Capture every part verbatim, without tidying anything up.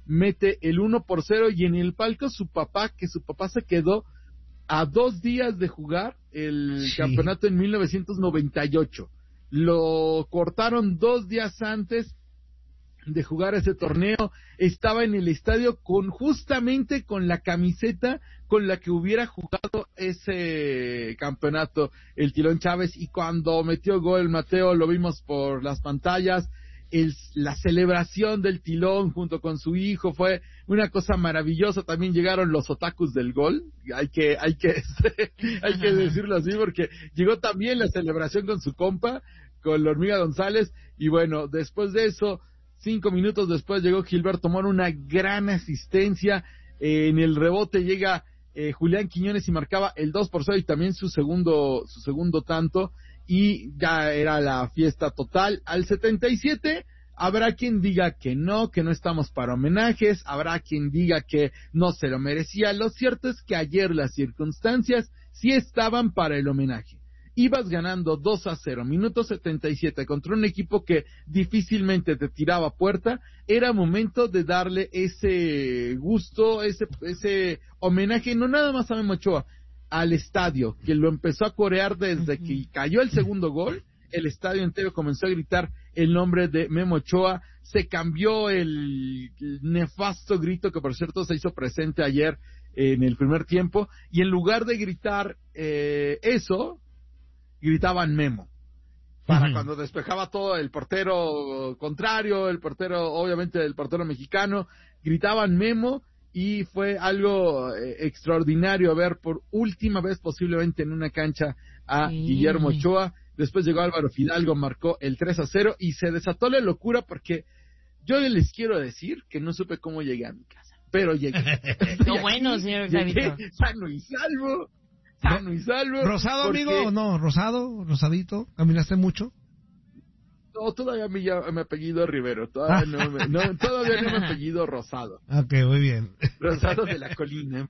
mete el uno por cero y en el palco su papá, que su papá se quedó a dos días de jugar el sí. campeonato en mil novecientos noventa y ocho. Lo cortaron dos días antes de jugar ese torneo, estaba en el estadio con justamente con la camiseta con la que hubiera jugado ese campeonato el Tilón Chávez, y cuando metió gol Mateo lo vimos por las pantallas. El, la celebración del Tilón junto con su hijo fue una cosa maravillosa. También llegaron los otakus del gol, hay que hay que hay que decirlo así, porque llegó también la celebración con su compa, con la Hormiga González. Y bueno, después de eso, cinco minutos después llegó Gilberto Mora, una gran asistencia. Eh, en el rebote llega eh, Julián Quiñones y marcaba el dos por cero y también su segundo su segundo tanto, y ya era la fiesta total. Al setenta y siete habrá quien diga que no, que no estamos para homenajes, habrá quien diga que no se lo merecía. Lo cierto es que ayer las circunstancias sí estaban para el homenaje. Ibas ganando dos a cero, minuto setenta y siete, contra un equipo que difícilmente te tiraba puerta. Era momento de darle ese gusto, ese ese homenaje, no nada más a Memo Ochoa, al estadio, que lo empezó a corear desde uh-huh. que cayó el segundo gol. El estadio entero comenzó a gritar el nombre de Memo Ochoa. Se cambió el, el nefasto grito que por cierto se hizo presente ayer en el primer tiempo, y en lugar de gritar eh, eso, gritaban Memo. Para uh-huh. cuando despejaba todo el portero contrario, el portero, obviamente el portero mexicano, gritaban Memo. Y fue algo eh, extraordinario ver por última vez posiblemente en una cancha a sí. Guillermo Ochoa. Después llegó Álvaro Fidalgo, marcó el tres a cero y se desató la locura, porque yo les quiero decir que no supe cómo llegué a mi casa, pero llegué. No, bueno, señor Octavito. Sano y salvo, sano y salvo. ¿Rosado, porque... amigo, o no? ¿Rosado? ¿Rosadito? ¿Caminaste mucho? No, todavía me, ya, me apellido Rivero, todavía no me, no, todavía no me apellido Rosado. Ok, muy bien. Rosado de la Colina.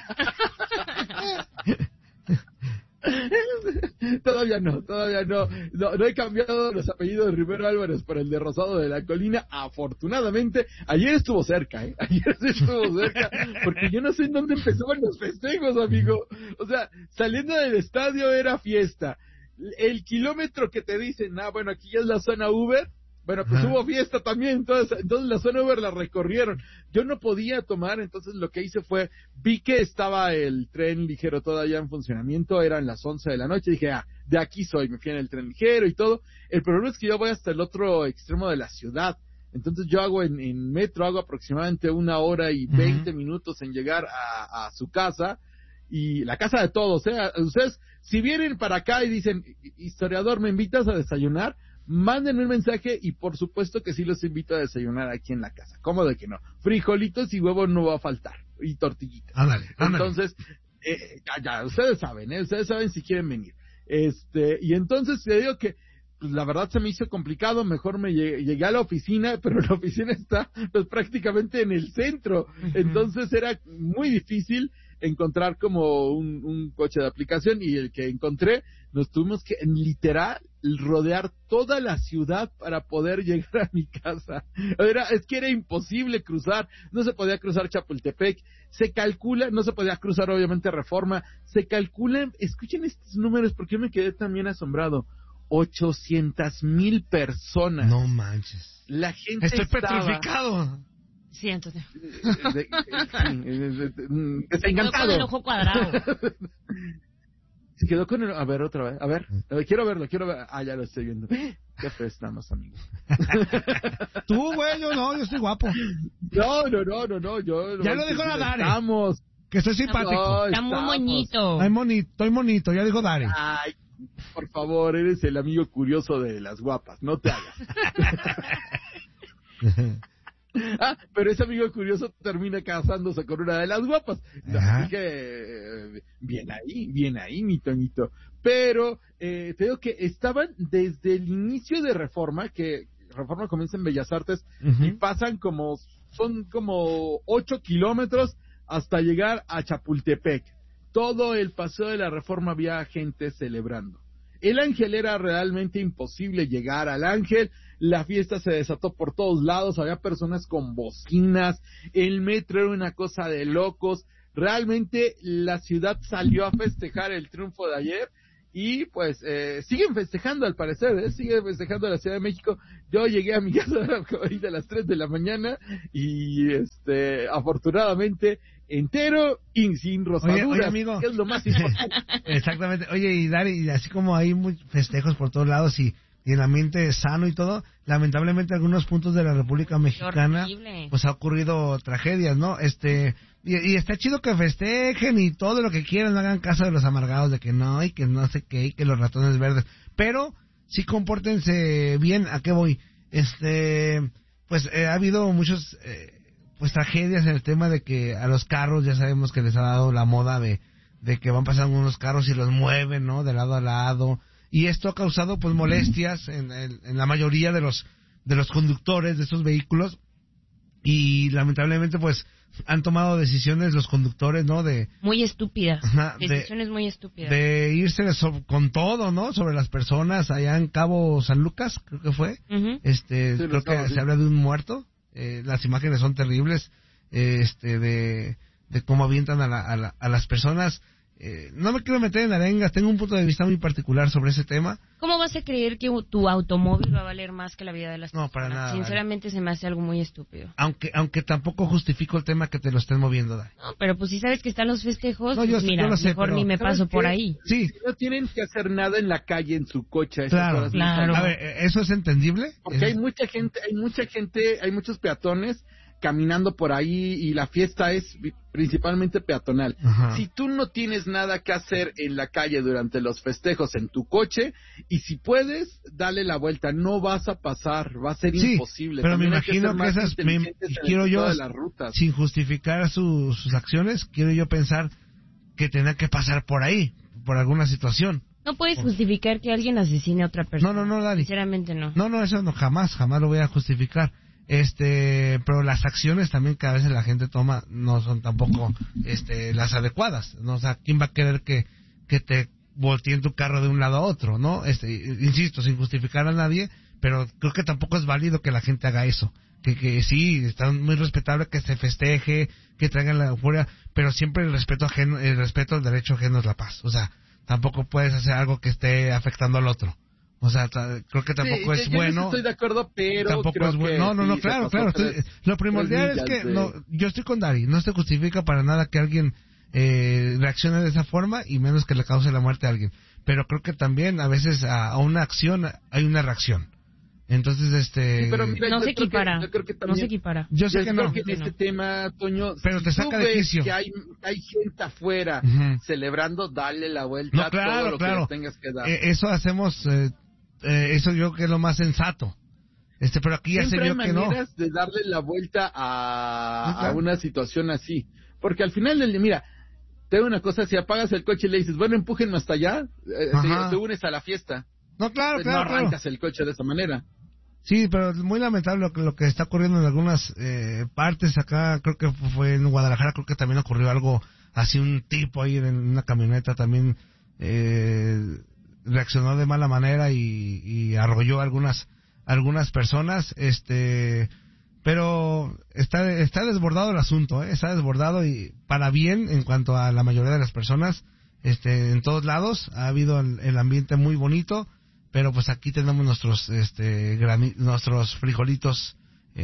Todavía no, todavía no, no, no he cambiado los apellidos de Rivero Álvarez por el de Rosado de la Colina, afortunadamente. Ayer estuvo cerca, ¿eh? Ayer estuvo cerca, porque yo no sé en dónde empezaban los festejos, amigo. O sea, saliendo del estadio era fiesta. El kilómetro que te dicen, ah, bueno, aquí ya es la zona Uber, bueno, pues Ajá. hubo fiesta también, entonces, entonces la zona Uber la recorrieron. Yo no podía tomar, entonces lo que hice fue, vi que estaba el tren ligero todavía en funcionamiento, eran las once de la noche, dije, ah, de aquí soy, me fui en el tren ligero y todo. El problema es que yo voy hasta el otro extremo de la ciudad, entonces yo hago en, en metro, hago aproximadamente una hora y veinte uh-huh. minutos en llegar a, a su casa, y la casa de todos, ¿eh? Ustedes, si vienen para acá y dicen, historiador, ¿me invitas a desayunar? Mándenme un mensaje y por supuesto que sí los invito a desayunar aquí en la casa. ¿Cómo de que no? Frijolitos y huevos no va a faltar. Y tortillitas. Ándale, ándale. Entonces, eh, ya, ya, ustedes saben, ¿eh? Ustedes saben si quieren venir. Este, y entonces te digo que, pues la verdad se me hizo complicado, mejor me llegué, llegué a la oficina, pero la oficina está pues prácticamente en el centro. Uh-huh. Entonces era muy difícil encontrar como un, un coche de aplicación, y el que encontré nos tuvimos que literal rodear toda la ciudad para poder llegar a mi casa. Era, es que era imposible cruzar, no se podía cruzar Chapultepec, se calcula, no se podía cruzar obviamente Reforma, se calcula, escuchen estos números porque yo me quedé también asombrado, ochocientas mil personas. No manches. La gente Estoy estaba... petrificado. Sí, entonces. Desencantado. Con el ojo cuadrado. Se quedó con el... A ver, otra vez. A ver, quiero verlo, quiero ver. Ah, ya lo estoy viendo. Qué fe estamos, amigo. Tú, güey, yo no, yo estoy guapo. No, no, no, no, no. Yo, ya lo dijo la Dare. Estamos. Que soy simpático. No, está muy moñito. Estoy monito, estoy monito, ya dijo Dare. Ay, por favor, eres el amigo curioso de las guapas, no te hagas. Ah, pero ese amigo curioso termina casándose con una de las guapas. Así que, eh, bien ahí, bien ahí, mi Toñito. Pero, eh, te digo que estaban desde el inicio de Reforma, que Reforma comienza en Bellas Artes, uh-huh. y pasan como, son como ocho kilómetros hasta llegar a Chapultepec. Todo el paseo de la Reforma había gente celebrando. El Ángel era realmente imposible llegar al Ángel. la fiesta se desató por todos lados, había personas con bocinas, el metro era una cosa de locos, realmente la ciudad salió a festejar el triunfo de ayer. Y pues eh, siguen festejando al parecer, ¿eh? Siguen festejando en la Ciudad de México. Yo llegué a mi casa ahorita a las tres de la mañana y este afortunadamente entero y sin rosaduras, oye, oye, amigo. que es lo más importante. Exactamente. Oye, y Dari, así como hay muchos festejos por todos lados y, y el ambiente sano y todo, lamentablemente en algunos puntos de la República Mexicana pues ha ocurrido tragedias, ¿no? Este... Y, y está chido que festejen y todo lo que quieran, no hagan caso de los amargados de que no, y que no sé qué, y que los ratones verdes. Pero sí compórtense bien. ¿A qué voy? Este, pues eh, ha habido muchos, eh, pues tragedias en el tema de que a los carros ya sabemos que les ha dado la moda de, de que van pasando unos carros y los mueven, ¿no? De lado a lado. Y esto ha causado pues molestias en, en, en la mayoría de los, de los conductores de estos vehículos. Y lamentablemente pues han tomado decisiones los conductores, ¿no? De muy estúpidas, ajá, decisiones de, muy estúpidas. De irse so, con todo, ¿no? Sobre las personas allá en Cabo San Lucas, creo que fue. Uh-huh. Este, sí, creo que estaba, se sí. habla de un muerto. Eh, las imágenes son terribles, eh, este, de, de cómo avientan a, la, a, la, a las personas. Eh, no me quiero meter en arengas, tengo un punto de vista muy particular sobre ese tema. ¿Cómo vas a creer que tu automóvil va a valer más que la vida de las personas? No, para nada. Sinceramente vale. Se me hace algo muy estúpido. Aunque aunque tampoco justifico el tema que te lo estén moviendo, Dai. No, pero pues si sabes que están los festejos, no, pues yo, mira, yo lo sé, mejor pero... ni me paso por ahí. Sí. No tienen que hacer nada en la calle, en su coche. Claro, claro. A ver, ¿eso es entendible? Porque ¿Eso? hay mucha gente, hay mucha gente, hay muchos peatones caminando por ahí y la fiesta es principalmente peatonal. Ajá. Si tú no tienes nada que hacer en la calle durante los festejos en tu coche, y si puedes, dale la vuelta, no vas a pasar, va a ser sí, imposible. Pero También me imagino que, que esas, me, quiero yo, de las rutas. Sin justificar su, sus acciones, quiero yo pensar que tendrá que pasar por ahí, por alguna situación. No puedes justificar que alguien asesine a otra persona. No, no, no, Dari. Sinceramente no. No, no, eso no, jamás, jamás lo voy a justificar. Este, pero las acciones también que a veces la gente toma no son tampoco este las adecuadas, ¿no? O sea, ¿quién va a querer que, que te volteen tu carro de un lado a otro, ¿no? Este, insisto, sin justificar a nadie, pero creo que tampoco es válido que la gente haga eso. Que, que sí, está muy respetable que se festeje, que traigan la euforia, pero siempre el respeto ajeno, el respeto al derecho ajeno es la paz. O sea, tampoco puedes hacer algo que esté afectando al otro. O sea, t- creo que tampoco sí, es yo bueno. No estoy de acuerdo, pero tampoco creo es bueno. Que no, no, no, sí, claro, claro. Estoy, tres, lo primordial es que de... no, yo estoy con Dari. No se justifica para nada que alguien eh, reaccione de esa forma y menos que le cause la muerte a alguien. Pero creo que también a veces a, a una acción hay una reacción. Entonces, este... Sí, pero mira, no se equipara. Que, también, no se equipara. Yo sé yo que creo no. que en este no. tema, Toño, pero si te saca tú de quicio. Que hay, hay gente afuera uh-huh. celebrando, dale la vuelta no, claro, a todo lo claro. que tengas que dar. Eh, eso hacemos... Eh, Eh, eso yo creo que es lo más sensato. Este, pero aquí ya Siempre se vio que no. hay maneras de darle la vuelta a, sí, claro. a una situación así. Porque al final del día, mira, te digo una cosa, si apagas el coche y le dices, bueno, empújenme hasta allá, eh, te, te unes a la fiesta. No, claro, pues claro. No arrancas claro. el coche de esa manera. Sí, pero es muy lamentable lo que, lo que está ocurriendo en algunas eh, partes acá. Creo que fue en Guadalajara, creo que también ocurrió algo así, un tipo ahí en una camioneta también eh, reaccionó de mala manera y, y arrolló a algunas algunas personas, este, pero está está desbordado el asunto, ¿eh? Está desbordado y para bien en cuanto a la mayoría de las personas, este, en todos lados ha habido el, el ambiente muy bonito, pero pues aquí tenemos nuestros este grani, nuestros frijolitos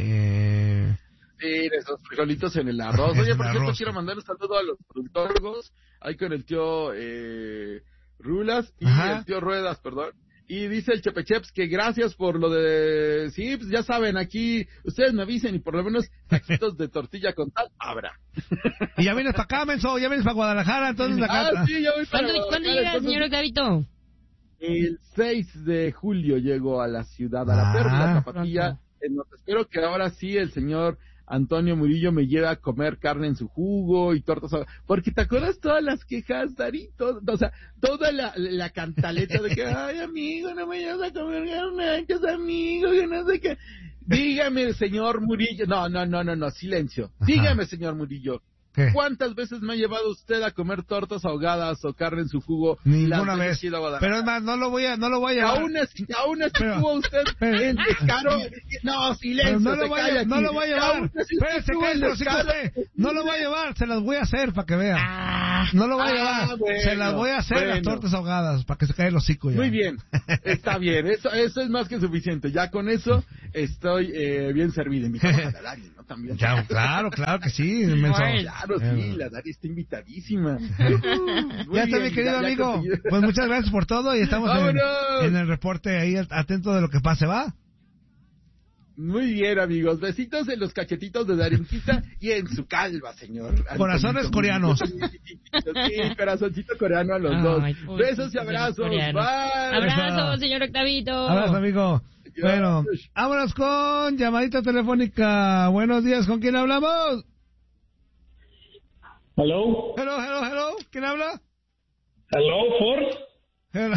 eh Sí, esos frijolitos en el arroz. Oye, por cierto, quiero mandar un saludo a los productólogos, ahí con el tío eh, Rulas y Ajá. el tío Ruedas, perdón. Y dice el Chepecheps que gracias por lo de... Sí, pues ya saben, aquí ustedes me avisen y por lo menos taquitos de tortilla con tal habrá. Y ya vienes para acá, menso, ya vienes para Guadalajara, entonces acá. Ah, sí, ya voy para ¿Cuándo, ¿cuándo llega, entonces... señor Octavito? El seis de julio llego a la ciudad, a la ah, Perla Tapatía. Espero que ahora sí el señor Antonio Murillo me lleva a comer carne en su jugo y tortas, porque te acuerdas todas las quejas, Dari, todo, o sea, toda la, la cantaleta de que, ay, amigo, no me llevas a comer garnachas, amigo, que no sé qué. Dígame, señor Murillo, no, no, no, no, no, silencio. Dígame, señor Murillo, ¿Qué? ¿Cuántas veces me ha llevado usted a comer tortas ahogadas o carne en su jugo? Ninguna vez. Pero es más, no lo voy a, no lo voy a llevar. Aún así, aún así pero, tuvo usted pero, el descaro. No, silencio, no lo voy a, no lo voy a llevar. Espérese, cállate, no lo voy a llevar, se las voy a hacer para que vean. Ah, no lo voy a ah, llevar, bueno, se las voy a hacer bueno. las tortas ahogadas para que se caiga el hocico ya. Muy bien, está bien, eso, eso es más que suficiente. Ya con eso estoy eh, bien servido. Invitamos a la Dari, ¿no? También. Ya, claro, claro que sí. Menso. Claro, sí, la Dari está invitadísima. Uh, ya está, mi querido ya, amigo. Ya pues muchas gracias por todo y estamos en, en el reporte ahí atento de lo que pase, ¿va? Muy bien, amigos. Besitos en los cachetitos de Darinquita y en su calva, señor. Corazones Antonito, coreanos. Sí, corazoncito coreano a los Ay, dos. Besos y abrazos. Bye. Abrazos, señor Octavito. Abrazo, amigo. Bueno, vámonos con llamadita telefónica. Buenos días, ¿con quién hablamos? Hello. Hello, hello, hello. ¿Quién habla? Hello, Ford. Hello.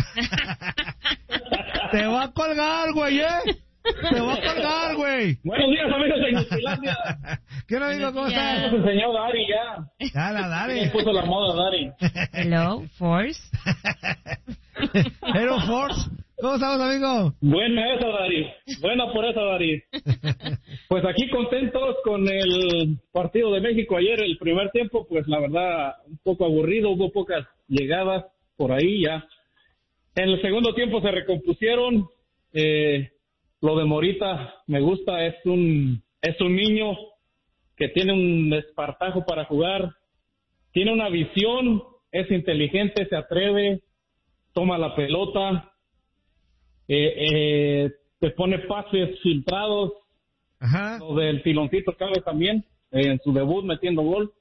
Te va a colgar, güey, ¿eh? Te voy a colgar, güey. Buenos días, amigos de Inutilandia. ¿Qué onda, amigo? ¿Cómo estás? Nos enseñó Dari ya. Ya, la Dari. Me puso la moda, Dari. Hello, Force. Hello, Force. ¿Cómo estamos, amigo? Buena esa, Dari. Buena por esa, Dari. Pues aquí contentos con el partido de México ayer, el primer tiempo, pues la verdad, un poco aburrido, hubo pocas llegadas por ahí ya. En el segundo tiempo se recompusieron, eh... Lo de Morita me gusta, es un es un niño que tiene un espartajo para jugar, tiene una visión, es inteligente, se atreve, toma la pelota, eh, eh, te pone pases filtrados. Ajá. Lo del piloncito cabe también, eh, en su debut metiendo gol.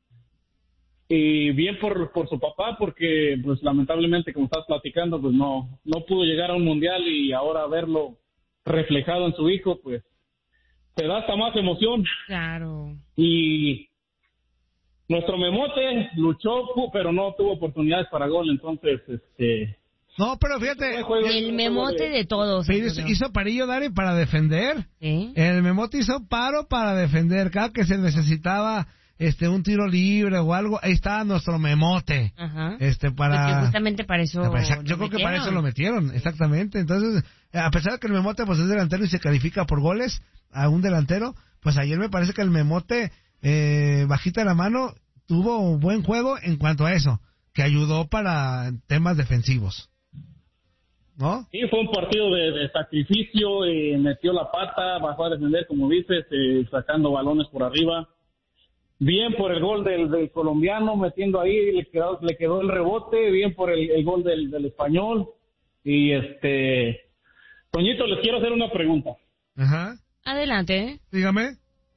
Y bien por por su papá, porque pues lamentablemente, como estás platicando, pues no no pudo llegar a un mundial y ahora verlo reflejado en su hijo, pues te da hasta más emoción. Claro. Y nuestro Memote luchó, pero no tuvo oportunidades para gol, entonces este no, pero fíjate, el Memote de todos. Hizo, hizo parillo, Dari, para defender. ¿Sí? El Memote hizo paro para defender. Cada que se necesitaba este un tiro libre o algo, ahí estaba nuestro Memote. Ajá. Este para pues justamente para eso. Yo creo metieron. que para eso lo metieron, exactamente. Entonces, a pesar de que el Memote pues es delantero y se califica por goles a un delantero, pues ayer me parece que el Memote eh, bajita la mano tuvo un buen juego en cuanto a eso, que ayudó para temas defensivos. ¿No? Sí, fue un partido de, de sacrificio, eh, metió la pata, bajó a defender, como dices, eh, sacando balones por arriba. Bien por el gol del, del colombiano, metiendo ahí, le quedó, le quedó el rebote, bien por el, el gol del, del español. Y este, Toñito, les quiero hacer una pregunta. Ajá. Adelante. Dígame.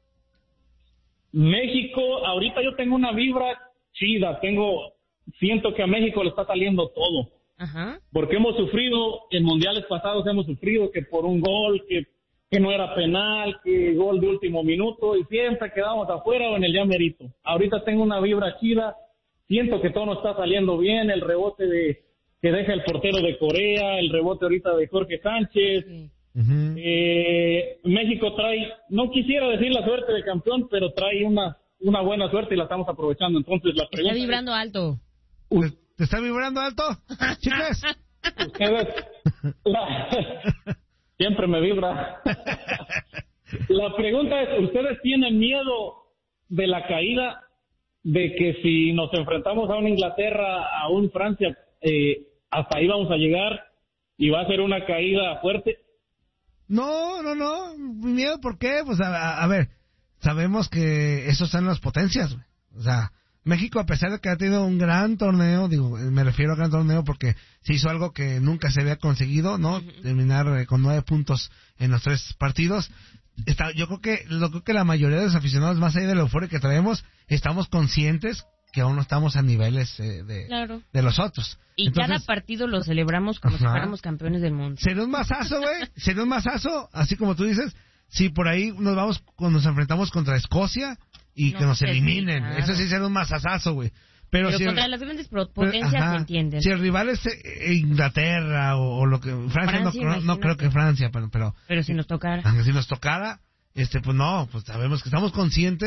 México, ahorita yo tengo una vibra chida, tengo, siento que a México le está saliendo todo. Ajá. Porque hemos sufrido, en mundiales pasados hemos sufrido que por un gol, que que no era penal, que gol de último minuto, y siempre quedamos afuera o en el ya merito. Ahorita tengo una vibra chida, siento que todo nos está saliendo bien, el rebote de que deja el portero de Corea, el rebote ahorita de Jorge Sánchez. Sí. Uh-huh. eh, México trae, no quisiera decir la suerte de campeón, pero trae una una buena suerte y la estamos aprovechando. Entonces la pregunta está vibrando es, alto. ¿Te, ¿Te está vibrando alto? Chicas. Ustedes, la, siempre me vibra. La pregunta es, ¿ustedes tienen miedo de la caída? De que si nos enfrentamos a una Inglaterra, a un Francia, eh, hasta ahí vamos a llegar y va a ser una caída fuerte. No, no, no. Miedo, ¿por qué? Pues a, a ver, sabemos que esos son las potencias, güey. O sea, México, a pesar de que ha tenido un gran torneo, digo, me refiero a gran torneo porque se hizo algo que nunca se había conseguido, ¿no? Uh-huh. Terminar eh, con nueve puntos en los tres partidos. Está, yo creo que, lo creo que la mayoría de los aficionados, más allá de la euforia que traemos, estamos conscientes que aún no estamos a niveles eh, de, claro. de los otros. Y Entonces, cada partido lo celebramos como ajá. si fuéramos campeones del mundo. Sería un masazo, güey. Sería un masazo, así como tú dices, si por ahí nos vamos, cuando nos enfrentamos contra Escocia y no, que nos eliminen. Sí, claro. Eso sí sería un masazazo, güey. Pero, pero si contra el, las grandes potencias se entienden. Si el rival es eh, Inglaterra o, o lo que Francia, Francia no, no creo que Francia, pero pero pero si nos tocara, si nos tocara, este pues no, pues sabemos que estamos conscientes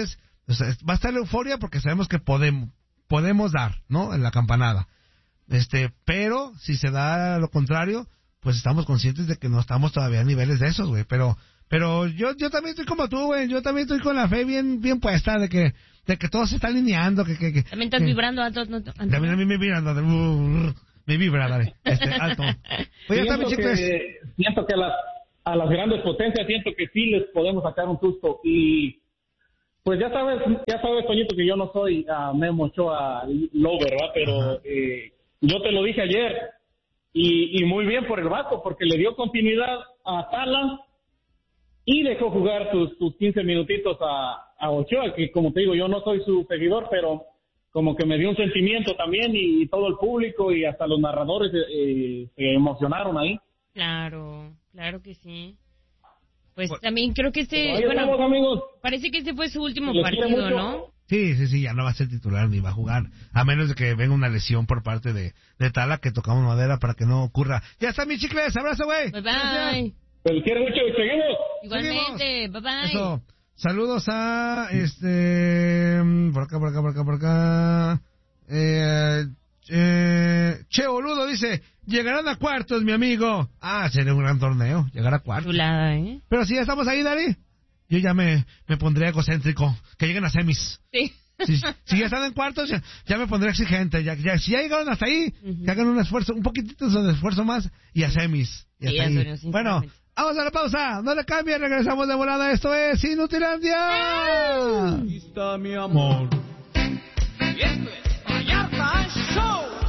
O sea, va a estar la euforia porque sabemos que podemos, podemos dar, ¿no? En la campanada. Este, pero si se da lo contrario, pues estamos conscientes de que no estamos todavía a niveles de esos, güey. Pero, pero yo, yo también estoy como tú, güey. Yo también estoy con la fe bien, bien puesta de que, de que todo se está alineando, que, que, que. También estás que, vibrando alto, no, también a mí me vibra, me, me vibra, dale, este, alto. Oye, siento, está, que, siento que a las, a las grandes potencias siento que sí les podemos sacar un susto y pues ya sabes, ya sabes, Toñito, que yo no soy uh, Memo Ochoa lover, ¿verdad? Pero eh, yo te lo dije ayer y, y muy bien por el Vasco porque le dio continuidad a Tala y dejó jugar sus, sus quince minutitos a, a Ochoa, que como te digo, yo no soy su seguidor, pero como que me dio un sentimiento también y, y todo el público y hasta los narradores eh, se emocionaron ahí. Claro, claro que sí. Pues bueno, también creo que este, ahí bueno, estamos, amigos. Parece que este fue su último Les partido, quiero mucho. ¿no? Sí, sí, sí, ya no va a ser titular ni va a jugar, a menos de que venga una lesión por parte de, de Tala, que tocamos madera para que no ocurra. Ya está, mi chicles, abrazo, güey. Bye bye. Les quiero mucho y seguimos. Igualmente, bye bye. Eso. Saludos a este por acá, por acá, por acá, por acá. Eh, eh, che boludo dice, llegarán a cuartos, mi amigo. Ah, sería un gran torneo, llegar a cuartos. Chulada, ¿eh? Pero si ya estamos ahí, Dari, yo ya me, me pondré egocéntrico, que lleguen a semis. Sí. Si, si ya están en cuartos, ya, ya me pondré exigente. Ya, ya, si ya llegaron hasta ahí, uh-huh. que hagan un esfuerzo, un poquitito de esfuerzo más y a semis. Y sí, hasta ahí. Antonio, Bueno, vamos a la pausa, no le cambien, regresamos de volada. Esto es Inutilandia. Aquí está mi amor. Y esto es